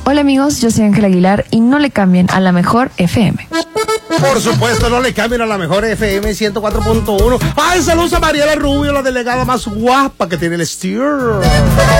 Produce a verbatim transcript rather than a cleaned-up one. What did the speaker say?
Hola amigos, yo soy Ángel Aguilar y no le cambien a la mejor F M. Por supuesto, no le cambien a la mejor F M ciento cuatro punto uno. ¡Ay, saludos a Mariela Rubio, la delegada más guapa que tiene el Steer!